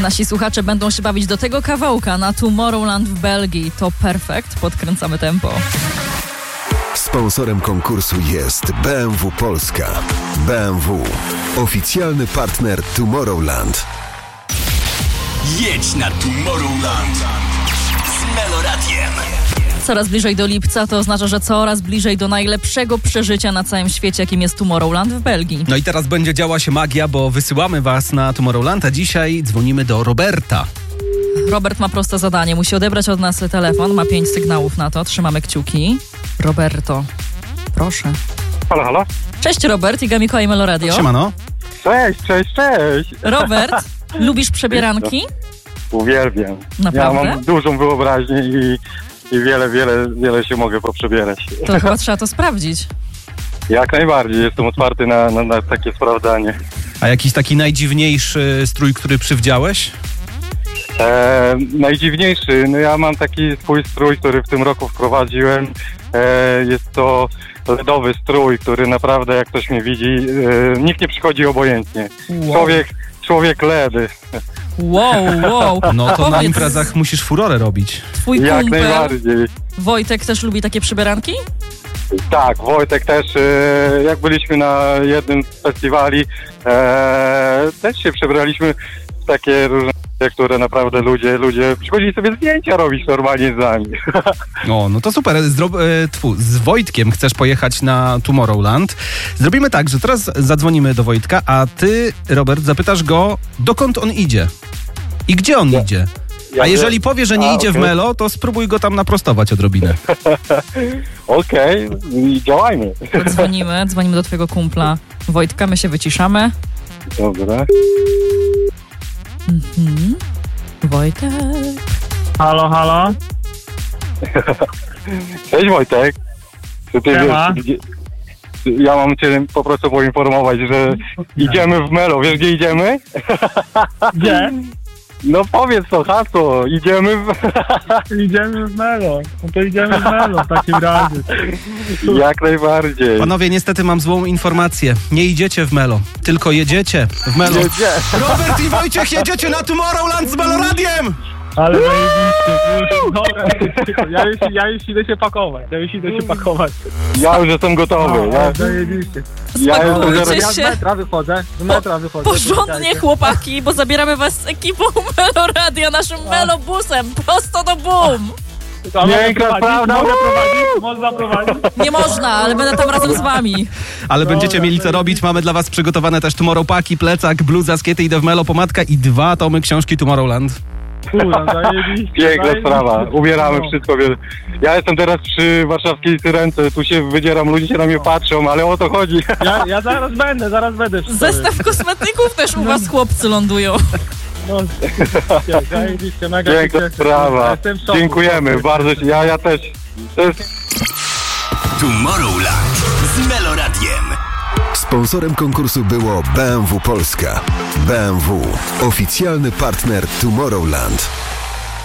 Nasi słuchacze będą się bawić do tego kawałka na Tomorrowland w Belgii. To perfekt. Podkręcamy tempo. Sponsorem konkursu jest BMW Polska. BMW. Oficjalny partner Tomorrowland. Jedź na Tomorrowland z Meloradiem. Coraz bliżej do lipca to oznacza, że coraz bliżej do najlepszego przeżycia na całym świecie, jakim jest Tomorrowland w Belgii. No i teraz będzie działa się magia, bo wysyłamy was na Tomorrowland, a dzisiaj dzwonimy do Roberta. Robert ma proste zadanie. Musi odebrać od nas telefon. Ma 5 sygnałów na to. Trzymamy kciuki. Roberto, proszę. Halo, halo? Cześć Robert, Iga Mikołaj, Meloradio. Siemano. Cześć. Robert, lubisz przebieranki? Uwielbiam. Naprawdę? Ja mam dużą wyobraźnię i wiele się mogę poprzebierać. To chyba trzeba to sprawdzić. Jak najbardziej, jestem otwarty na takie sprawdzanie. A jakiś taki najdziwniejszy strój, który przywdziałeś? Najdziwniejszy, no ja mam taki swój strój, który w tym roku wprowadziłem. Jest to LEDowy strój, który naprawdę, jak ktoś mnie widzi, nikt nie przychodzi obojętnie. Wow. Człowiek LED. Wow. No to na Powiedz, imprezach musisz furorę robić. twój Jak kumpel najbardziej. Wojtek też lubi takie przebieranki? Tak, Wojtek też, jak byliśmy na jednym z festiwali, też się przebraliśmy w takie różne, które naprawdę ludzie przychodzili sobie zdjęcia robić normalnie z nami. O, no to super. Z Wojtkiem chcesz pojechać na Tomorrowland. Zrobimy tak, że teraz zadzwonimy do Wojtka, a ty, Robert, zapytasz go, dokąd on idzie i gdzie on idzie. A jeżeli powie, że nie idzie w Melo, to spróbuj go tam naprostować odrobinę. Okej, działajmy. Dzwonimy do twojego kumpla Wojtka, my się wyciszamy. Dobra. Wojtek. Halo? Cześć Wojtek. Siema. Ja mam cię po prostu poinformować, że idziemy w Melo. Wiesz, gdzie idziemy? Gdzie? No powiedz to hasło. Idziemy w Melo. No to idziemy w Melo w takim razie. Jak najbardziej. Panowie, niestety mam złą informację. Nie idziecie w Melo, tylko jedziecie w Melo. Robert i Wojciech jedziecie na Tomorrowland z Meloradiem! Ale zajebiście. Dobra, ja już idę się pakować. Ja już jestem gotowy. Zajebiście. Spakujcie Ja z się metra wychodzę. porządnie, chłopaki, bo zabieramy was z ekipą Meloradia, naszym Melobusem, prosto do BUM. Piękna prawda. Można prowadzić? Nie można, ale będę tam razem z wami. Ale będziecie mieli co robić. Mamy dla was przygotowane też Tomorrow Paki, plecak, bluza, skiety, idę w Melo, pomadka i 2 tomy książki Tomorrowland. Piękna sprawa. Ubieramy wszystko. Ja jestem teraz przy warszawskiej Syrence. Tu się wydzieram, ludzie się na mnie patrzą, ale o to chodzi. Ja zaraz będę. Zestaw kosmetyków też u was chłopcy lądują. No, zajebiście, mega. Piękna sprawa. Dziękujemy bardzo. Ja też. To jest... Tomorrowland z Meloradiem. Sponsorem konkursu było BMW Polska. BMW. Oficjalny partner Tomorrowland.